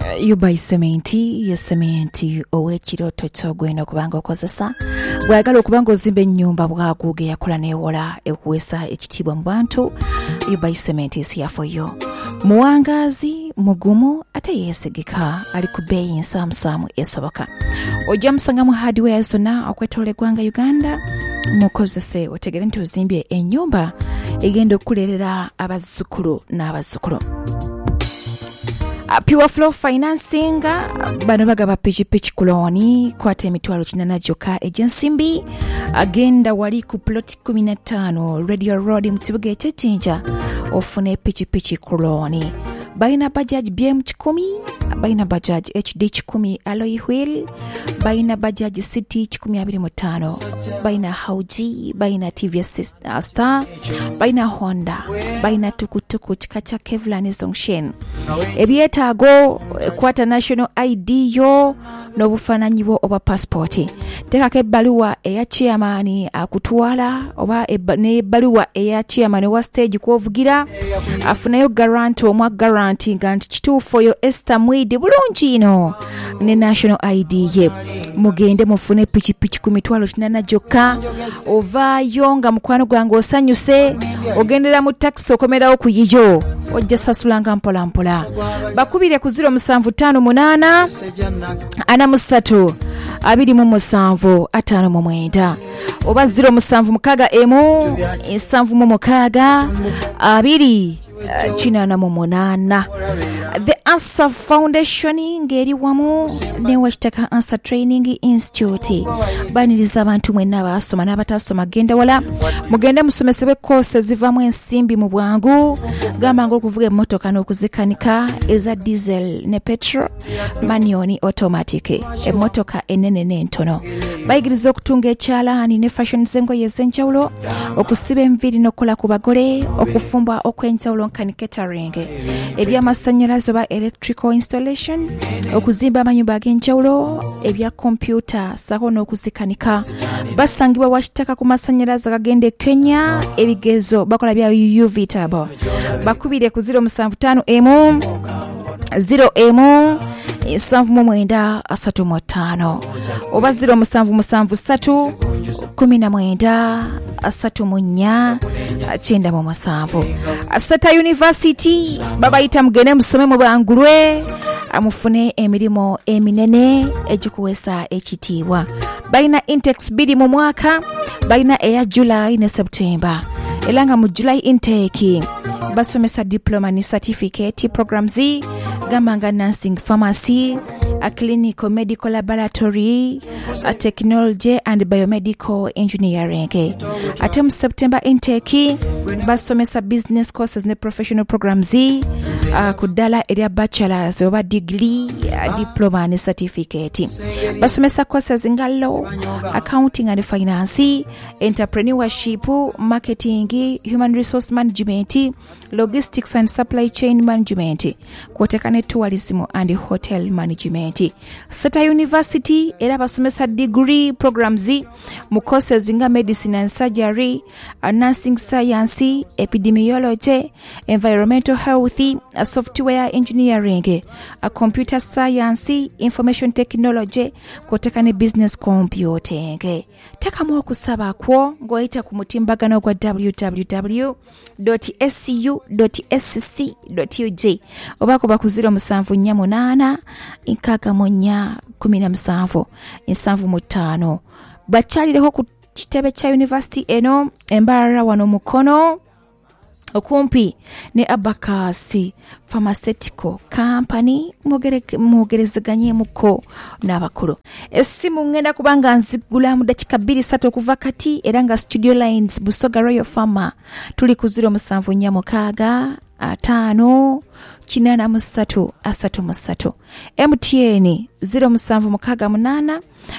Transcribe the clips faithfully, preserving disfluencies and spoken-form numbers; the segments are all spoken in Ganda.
You buy cementi, ya cementi owekiro tocho gweno kubanga okozesa. Bwagala okubanga ozimba ennyumba bwaguge yakola newola ekuwesa ekitibwa mu bantu. You buy cementi is here for you. Muwangazi mugumu ate yesigika ali ku bei nsamusamu esoboka. Ojja musanga mu hardware zonna okwetola eggwanga Uganda. Mukozese otegere nti ozimbye ennyumba egenda okulerera abazzukulu n'abazzukulu. Uh, Pure Flow Financing bano bagaba pichi pichi kuloni kwate emitwalo kinana joka agency agenda wali ku plot kumi na ttaano Radio Road mu kibuga ekyetinja ofune pichi pichi kuloni. Baina Bajaj B M kikumi, baina Bajaj H D kikumi alloy wheel, baina Bajaj City kikumi abiri mu ttaano, baina Hauji, baina T V S Star, baina Honda, baina tukutuku kikacha Kevlar Zongshen. Ebyetaago kwata national I D yo n'obufaananyi bwo oba passport. Tekako ebbaluwa eya chairman akutwala oba n'ebbaluwa eya chairman wa stage kwovugira afunayo guarantee omwa guarantee nga nti kituufu oyo Esther Mwidi bulungi ino ne national I D ye. Mugende mufune pichi pichi ku mitwalo kinana gyokka ovaayo nga mukwano gwange osanyuse ogendera mu taxi okomerawo ku yiyo ojja sasulanga mpola mpola. Bakubire ku zero musanvu ttaano munaana ana musatu abiri mu musanvu ataano mu mwenda oba zero musanvu mukaaga emu ensanvu mu mukaaga abiri kinana mu munaana. The Answer Foundation ngeri wamu ne Washitaka Answer Training Institute baniriza abantu mwenna abasoma n'abatasoma genda wala mugende musomesebwe course zivamu ensimbi mu bwangu gamba ngo okuvuga emmotoka n'okuzikanika eza diesel ne petrol manual automatic emmotoka enene n'entono. Bayigiriza okutunga ekyalaani ne fashion zengoye ez'enjawulo okusiba enviiri n'okukola ku bagole okufumba okwenjawulo nkani catering eby'amasannyalaze oba electrical installation okuzimba amayumba ag'enjawulo ebya computer sako n'okuzikanika. Basangibwa Washitaka ku masannyalaze agagenda e Kenya ebigezo bakola bya U V tabo. Bakubire ku zero musanvu ttaano emu zero emu ensanvu mu mwenda asatu mu ttaano oba zero musanvu musanvu ssatu kumi na mwenda asatu mu nnya kyenda mu musanvu. Asata University babayita mugende musome mu bangulwe amufune emirimu eminene egikuwesa ekitiibwa. Balina intakes bbiri mu mwaka, balina eya July ne September. Elanga mu July intake basomesa diploma ni certificate programs gamanga nursing pharmacy, a clinical medical laboratory, a technology and biomedical engineering. Ate mu September intake basomesa business courses ne professional programs uh, kudala area bachelors oba degree uh, diploma ne certificate. Basomesa courses nga law, accounting and finance, entrepreneurship, marketing, human resource management, logistics and supply chain management, kwotekane tourism and hotel management. Sata University era basomesa degree programs mu courses nga medicine and surgery, uh, nursing science, epidemiology, environmental health, a software engineering, a computer science, information technology, kwotekane business computing. Taka mu okusaba kwo ngoyita ku mutimbagano gwa w w w dot s u dot s c dot u g oba kuba ku zero musanvu nnya munaana nkaaga mu nnya kumi na musanvu ensanvu mu ttaano. Bakyalireho ku kitebe kya university eno Embarara wano Mukono okumpi ne Abakasi Pharmaceutical Company mwogerezeganye muko n'abakulu. Essimu ngenda kubanga nzigula mu dakika bbiri ssatu okuva kati era nga studio lines Busoga Royal Pharma tuli ku zero musanvu nnya mukaaga ataano kinana mu ssatu asatu mu ssatu. M T N zero musanvu mukaaga munaana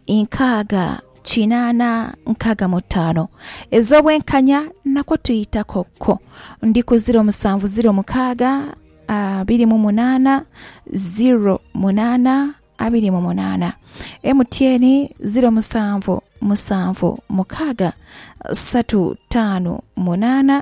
nkaaga kinana nkaaga mu ttaano. Ez'obwenkanya nako tuyitako ko ndi ku zero musanvu zero mukaaga abiri mu munaana zero munaana abiri mu munaana. M T N zero musanvu musanvu mukaaga ssatu ttaano munaana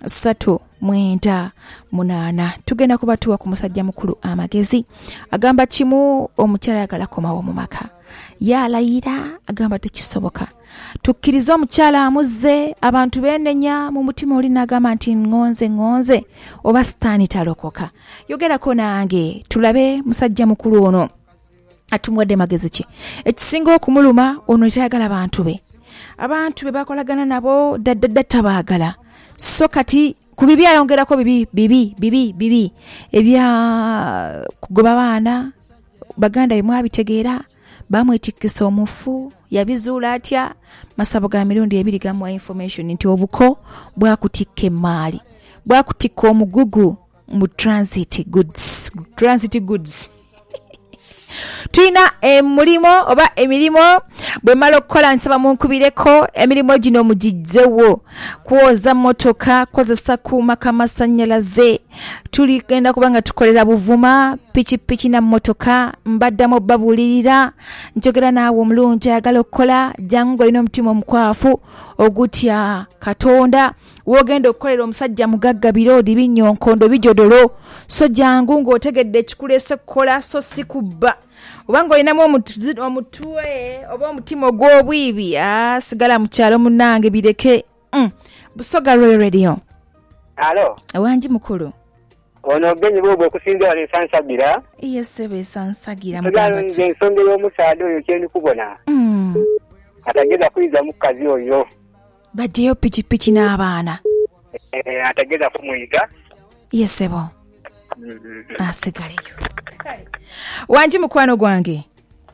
satu mwenda munana. Tugenda kubatuwa ku musajja mukulu amagezi agamba kimu omukyala yagala komawo mu maka yalayira agamba tekisoboka. Tukkiriza omukyala amuzze abantu benenya mu mutima oli nagamba nti ngonze ngonze oba sitaani talokoka. Yogerako nange tulabe musajja mukulu ono atumwadde magezi ki. Ekisinga okumuluma ono tayagala bantu be. Abantu be bakolagana nabo daddadda tabaagala. So kati ku bibi ayongerako bibi bibi bibi bibi ebya kugoba baana baganda bimwe abitegeera bamwetikkisa omufu yabizuula atya masabo ga mirundi ebiri gamuwa information nti obuko bwakutikka emaali bwakutikka omugugu mu transit goods transit goods. Tuina emulimo oba emilimo bwe malo kola nsaba munkubireko emilimo gino mujijjewo kuoza motoka kozesa kuma kamasanyalaze tuli genda kubanga tukolera buvuma pichi pichi na motoka mbaddamo babulirira njogera naawe omulungi agala okukola jangu ino mutima omukwafu ogutya Katonda wogenda okukolera omusajja mugagga birodi binyonkondo bijodolo so jangu ng'otegedde ekikulese kukola so sikubba obanga olinamu omutwe oba omutima ogw'obwibi ah sigala mu kyalo munnange bireke. mm. Busoga Royal Radio. Alo wanji mukulu ono genyi bwo okusinza wale sansagira yesebe sansagira mugamba nze ensonga y'omusaado oyo kyeni kubona mm. atageza kuyiza mukazi oyo baddeyo pichi pichi n'abaana eh atageza kumuyiga yesebo mm-hmm. asigaleyo wanji mukwano gwange.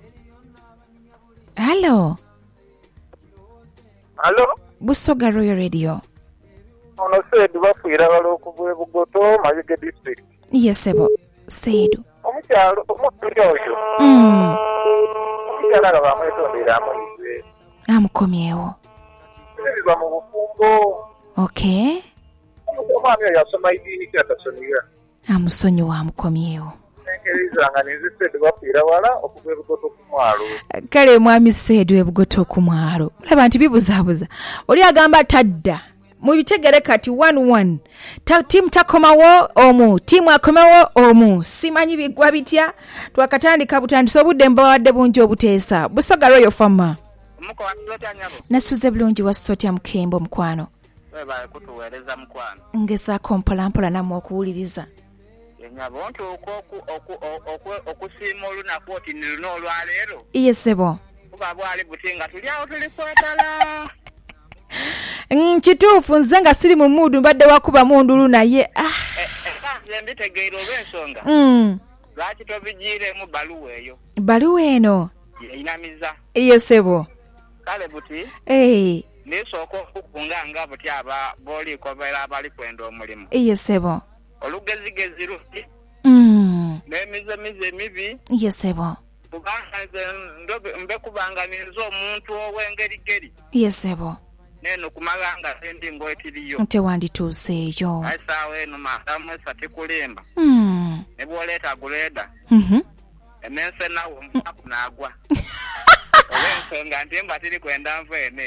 Hello. Hello. Busoga Royal Radio. Ono Seedu bafuira wala okubwe Bugoto Mayege district. Yesebo Seedu. Omukyalo omutuli oyo. Mm. Omukyala nga bamwetondera amuyizwe. Amukomyewo. Biba mu bufumbo. Okay. Omwami oyo yasoma idini kyatasomera. Amusonyiwa amukomyewo. Enkerizanga neze Seedu bafuira wala okubwe Bugoto kumwalo. Kale mwami Seedu ebugoto kumwalo. Laba nti bibuzaabuza. Oli agamba tadda. Mubitegere kati one one. Ta team takomawo omu, team akomawo omu. Simanyi bigwa bitya. Twakatandika butandisa obudde mbawadde bungi obuteesa. Busoga Royal Farmer. Muko wasota nyabo. Nasuze bulungi wasotya mukembo mukwano. Weba kutuwereza mukwano. Ngesa kompola mpola namwe okuwuliriza. Nyabo nti okoku oku oku okusimulu na kwoti nilino olwalero. Yesebo. Kuba bwali butinga tulyawo tuli kwetala. Mm, kituufu nze nga siri mu mudu mbadde wakuba mundulu naye ah eh mbitegeero lwensonga mm lwaki tobijire mu baluwa eyo baluwa eno inamiza yesebo kale buti eh nisoko okunganga buti aba boli kobera abali kwenda omulimo yesebo olugezigezi ruti mm nemize mize mibi yesebo kubanga ndobe mbe kubanga nizo omuntu owengeri geri yesebo neno kumalanga sendi ngoetiriyo nte wandituuseeyo aisawe no madamu sati kulimba mm nebwoleta guleda mhm emense nawo mpapu nagwa olensonga ntimba tiri kwenda nvene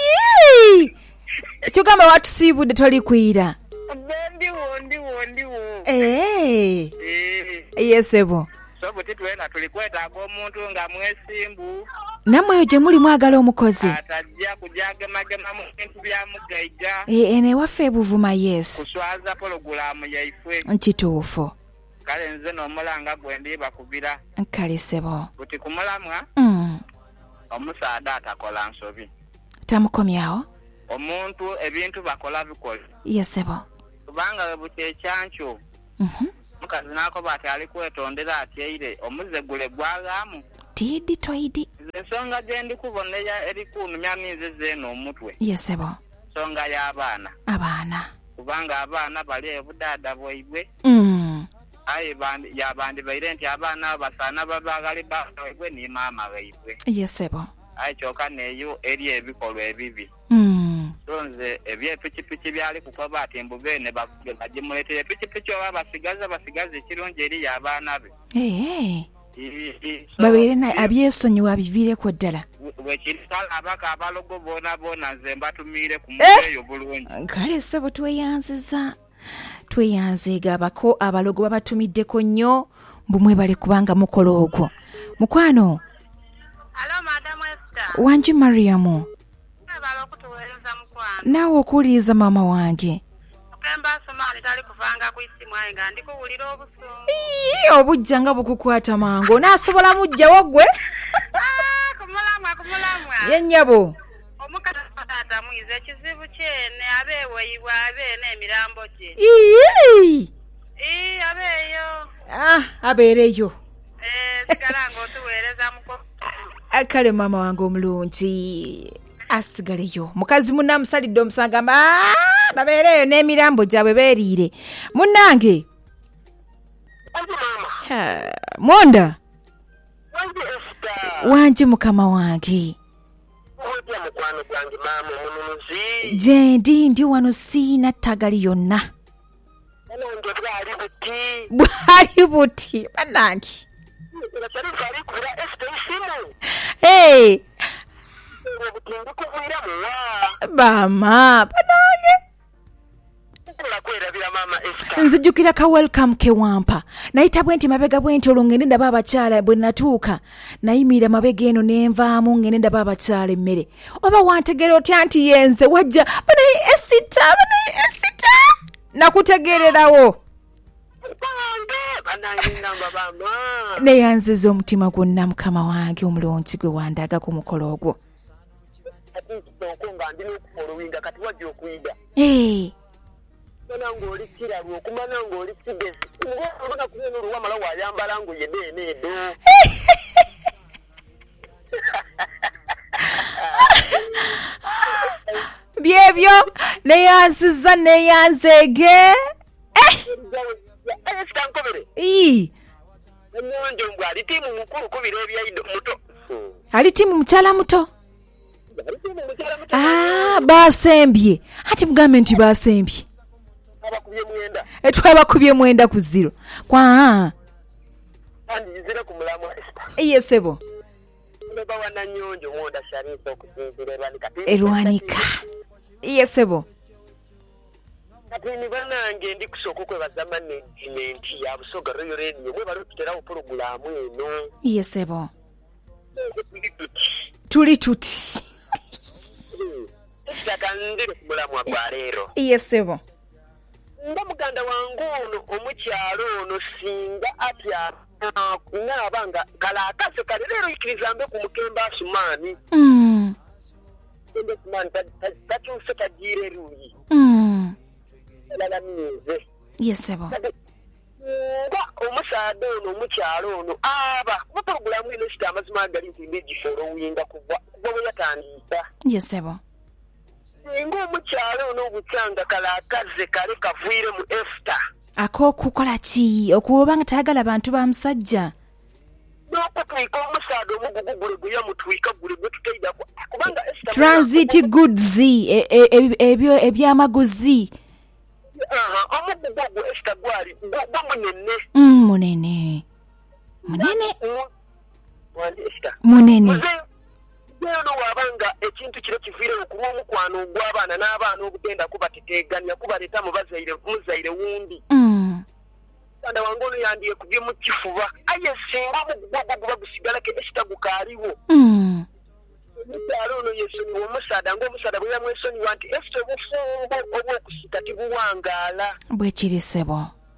kyogamba watusiibudde toli kwira ndiwo ndiwo ndiwo eh eh yesebo so buti twena tuli kwetaaga omuntu nga mwesimbu namwe oyo gye muli mwagala omukozi atajja kujagemagema mu bintu bya mugaiga ene waffe ebuvuma yesu kuswaza pologulamu yaifwe nkituufu kale nze n'omulanga gwe ndibakubira kale sebo buti kumulamwa mm. omusaada atakola nsobi tamukomyawo omuntu ebintu bakola bikola yesebo kubanga we buti ekyancu mhm mukazi nako bati ali kwetondera atyeire omuzegule gwagamu tidi toidi ensonga gye ndi kubonera eri kunumya minze zeno omutwe yesebo nsonga y'abaana abaana kubanga abaana bali ebudaada bwaibwe mm. aye bandi yabandi baire nti abaana basaana babagali baibwe ni maama baibwe yesebo aye kyoka neyo eri ebikolwa ebibi mm. sonze ebyepikipiki byali kukoba ati mbubene bagimuletere pikipiki oba basigaza basigaza ekirungi eri y'abaana be eh so, babeere na abyesonyiwa abiviireko ddala bwekitala abaka abalogo boona boona nze mbatumiire ku mukeeyo bulungi. Kale ssebo tweyanziza tweyanziga abako abalogo babatumiddeko nnyo mbumwe bale kubanga mukola ogwo. Mukwano. Hello, Madam Esther. Wanji Mariamu. Balo kutuweereza mukwano. Naawe okuwuliriza maama wange. Okemba Somali tali kuvanga ku isimu ayi nga ndikuwulira obusungu. Ii obujja nga bukukwata mango naasobola mujjawo gwe. Ah, kumulamwa kumulamwa. Ye nnyabo. Omukata patata mwize ekizibu kyene abeeweyibwa abeene emirambo gye. Ii. Ii abeeyo. Ah, abeereyo. Eh, sigala ng'otuweereza muko. Akale mama wange omulungi. Asigaleyo. Mukazi munna musalidde omusanga mba babeereyo n'emirambo gyabwe beeriire. Munnange. Ha, Monda. Wanji mukama wange. Ojja mukwano gwange maama omununuzi. Je ndi ndi wano siina ttagali yonna. Nange bwali buti. Bwali buti. Bannange. Sharifa ali kubira Esther isimu. Hey. Obutindu kuvira muwa. Bama. Bannange. Kula kwerabira mama Esther. Nzijukira ka welcome ke wampa. Nayita bwenti mabega bwenti olungende ndaba abakyala bwe natuuka. Nayimira mabega eno nenvaamu ngende ndaba abakyala emmere. Oba wantegera otya nti yenze wajja banayi esita banayi esita. Nakutegererawo. Neyanziza omutima gwonna mukama wange omulonzi gwe wandaga ku mukolo ogwo. Hey. Nango oli kirabo kumana ngo oli kigezi. Ngona kuno ruwa mala wayambala ngo yede nedo. Byebyo neyanziza neyanzege. Eh. Eh stankovere. Ii. Nonjo mbali timu mukuru kubire ebya muto. Ali timu mchala muto. Ah, basembye. Ati mugambe nti basembye. Abakubye mwenda. Etwa bakubye mwenda ku zero. Kwa Andi zira kumulamu Esther. Yesebo. Ndaba wana nyonjo mwonda Sharifa okusinzira banika. Erwanika. Yesebo. Katini banange ndi kusoko kwe bazama management ya busoga royo radio mwe baro tutera oporogramu eno. Yesebo. Tuli tuti. Sakandire kumulamu agwarero. Yesebo. Nga muganda wangu ono omukyalo ono singa atya nabanga kalakaso kale lero ikirizambe ku mukemba Asumani. Mm. Ende Asumani takyuse tagire ruyi. Mm. Lala mize. Yesebo. Nga omusaade ono omukyalo ono aba ku programu ino sitamazima gali nti giforo winga kuva kuva yatandika. Yesebo. Ngo omukyalo ono obukyanga kalakaze kale kavuyire mu Esther. Ako kukola ki okubanga tayagala abantu ba musajja. N'okutwika omusaade omugugugule gwe yamutwika gule gwe tutayida kubanga Esther Transit goods ebyo ebyamaguzi. Aha, omugugu Esther gwali gwa munene. Mm, munene. Munene. Wandi Esther. Munene. Ono wabanga ekintu kiro kivire okuwa omukwano ogw'abaana n'abaana obugenda kubateteganya kubaleta mu bazaire muzaire wundi. Mm. Kanda wangu ono yandiye kubye mu kifuba. Aye singa omugugu bagusigala ke Esther gukaaliwo. Mm. Omukyalo ono yesoni w'omusaada ng'omusaada bwe yamwesoni wanti Esther obufumbo obw'okusika tibuwangaala. Bwekirisebo.